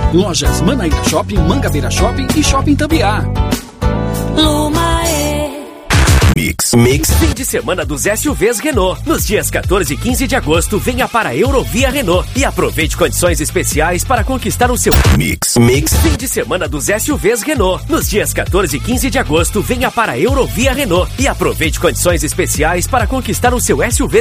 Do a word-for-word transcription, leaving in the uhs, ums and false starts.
Lojas Manaíra Shopping, Mangabeira Shopping e Shopping Tambiá. Lumae. Mix, Mix. Fim de semana dos S U Vs Renault. Nos dias quatorze e quinze de agosto, venha para a Eurovia Renault e aproveite condições especiais para conquistar o seu Mix, Mix. Fim de semana dos S U Vs Renault. Nos dias quatorze e quinze de agosto, venha para a Eurovia Renault e aproveite condições especiais para conquistar o seu S U V